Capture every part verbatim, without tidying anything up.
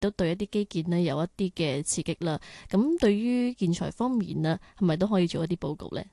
都對一啲基建呢有一啲嘅刺激啦。咁對於建材方面呢，係咪都可以做一啲報告呢？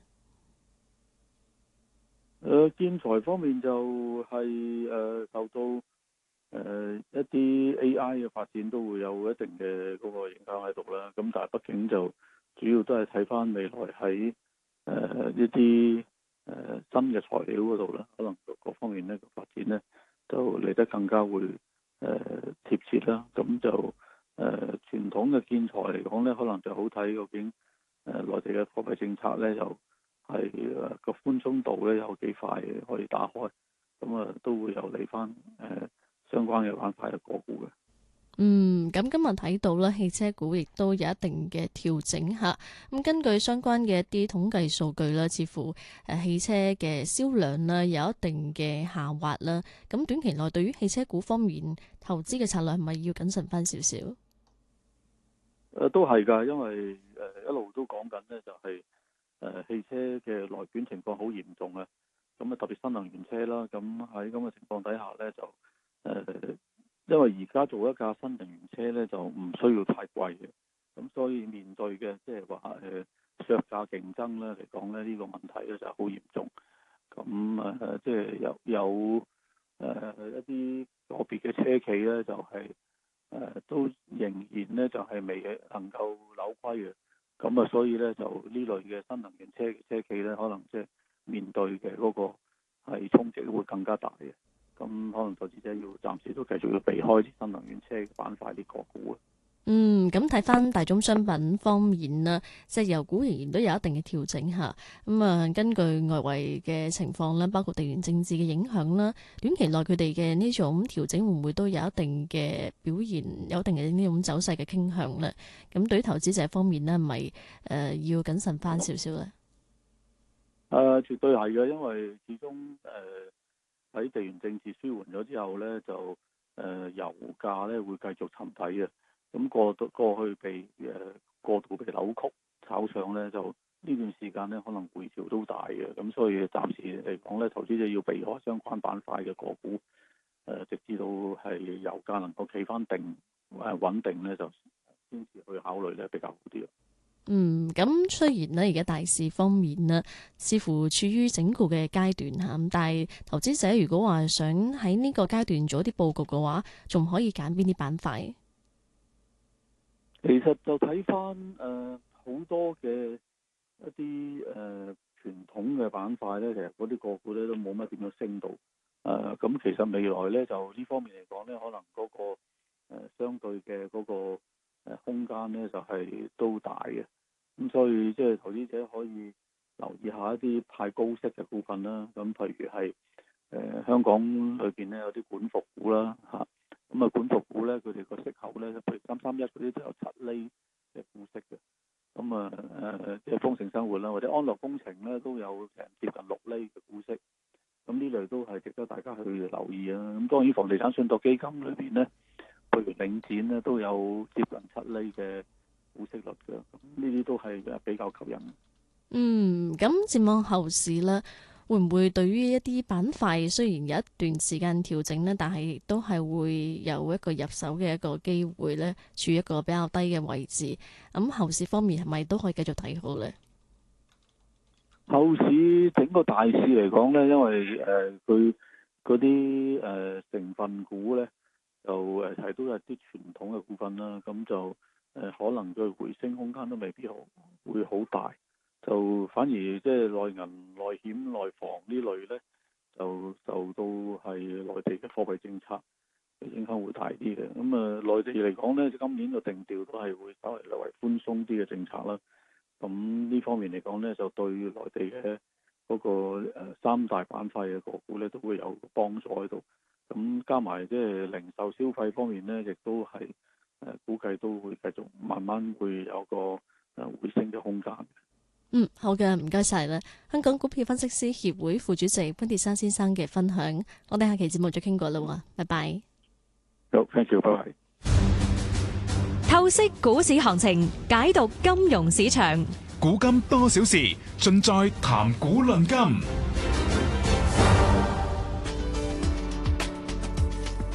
誒、呃、建材方面就係、是、誒、呃、受到誒、呃、一啲 A I 嘅發展都會有一定嘅嗰個影響喺度啦。咁但係畢竟就主要都係睇翻未來喺誒、呃、一啲誒、呃、新嘅材料嗰度啦，可能各方面咧個發展咧就嚟得更加會誒、呃、貼切啦。咁就誒、呃、傳統嘅建材嚟講咧，可能就好睇究竟誒內地嘅貨幣政策咧又係誒個寬鬆度咧有幾快可以打開，咁啊都會有利翻誒相關嘅板塊嘅個股嘅。 嗯，咁今日睇到咧，汽車股亦都有一定嘅調整嚇。咁根據相關嘅一啲統計數據啦，似乎誒汽車嘅銷量啦有一定嘅下滑啦。咁短期內對於汽車股方面投資嘅策略係咪要謹慎翻少少？ 誒都係㗎，因為誒一路都講緊咧，就係誒汽車嘅內卷情況好嚴重啊。咁啊特別新能源車啦，咁喺咁嘅情況底下咧，就誒因為而家做一架新能源車咧，就唔需要太貴嘅，咁所以面對嘅即係話誒削價競爭咧嚟講咧，呢個問題咧就好嚴重。咁誒即係有有誒一啲個別嘅車企咧，就係、是。誒、呃、都仍然咧就係、是、未能夠扭虧嘅，咁啊所以咧就呢類嘅新能源車嘅車企咧，可能即係面對嘅嗰個係衝擊會更加大嘅，咁可能投資者要暫時都繼續要避開啲新能源車嘅板塊啲個股啊。 嗯，咁睇翻大宗商品方面啦，石油股仍然都有一定嘅調整下。咁啊，根據外圍嘅情況啦，包括地緣政治嘅影響啦，短期內佢哋嘅呢種調整會唔會都有一定嘅表現，有一定嘅呢種走勢嘅傾向呢？咁對於投資者方面呢，係咪誒要謹慎翻少少呢？ 誒、呃，絕對係嘅，因為始終誒喺地緣政治舒緩咗之後咧，就誒、呃、油價咧會繼續沉底嘅。咁過到過去被誒過度被扭曲炒上咧，就呢段時間咧可能回調都大嘅，咁所以暫時嚟講咧，投資者要避開相關板塊嘅個股，誒、呃、直至到係油價能夠企翻定誒穩定咧，就先至去考慮咧比較好啲。 嗯，咁雖然呢，而家大市方面呢，似乎處於整固嘅階段嚇，咁但係投資者如果話想喺呢個階段做啲佈局嘅話，仲可以揀邊啲板塊？ 其實就睇翻誒好多嘅一啲誒、呃、傳統嘅板塊咧，其實嗰啲個股咧都冇乜點樣升到。誒、呃、咁其實未來咧就呢方面嚟講咧，可能嗰、那個、呃、相對嘅嗰個空間咧就係、是、都大嘅。咁所以即係投資者可以留意一下一啲太高息嘅股份啦。咁譬如係誒、呃、香港裏邊咧有啲管服股啦嚇。咁啊，管服股咧，佢哋個息口咧，譬如三三一嗰啲都有七厘嘅股息嘅。咁啊誒，即係豐盛生活啦，或者安樂工程咧，都有成接近六厘嘅股息。咁呢類都係值得大家去留意啊。咁當然，房地產信託基金裏邊咧，譬如領展咧，都有接近七厘嘅股息率嘅。咁呢啲都係誒比較吸引。 嗯，咁展望後市咧，會唔會對於一啲板塊雖然有一段時間調整呢，但係亦都係會有一個入手嘅一個機會呢，處於一個比較低嘅位置。咁後市方面係咪都可以繼續睇好呢？ 後市整個大市嚟講呢，因為誒佢嗰啲誒成分股呢，就誒係都有啲傳統嘅股份啦，咁就誒、呃、可能佢回升空間都未必好會好大。就反而即係內銀、內險、內房呢類呢，就受到係內地嘅貨幣政策嘅影響會大啲嘅。咁啊，內地嚟講呢，今年嘅定調都係會稍微略為寬鬆啲嘅政策啦。咁呢方面嚟講呢，就對內地嘅嗰個誒三大板塊嘅個股呢，都會有幫助喺度。咁加埋即係零售消費方面呢，亦都係誒估計都會繼續慢慢會有個誒回升嘅空間。 嗯，好嘅，唔該晒啦。香港股票分析師協會副主席潘鐵珊先生嘅分享，我哋下期節目再傾過啦喎，拜拜。 好，thank you，拜拜。 透析股市行情，解讀金融市場， 古今多少事，盡在談股論金。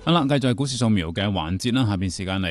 好啦，繼續係股市掃描嘅環節啦，下邊時間嚟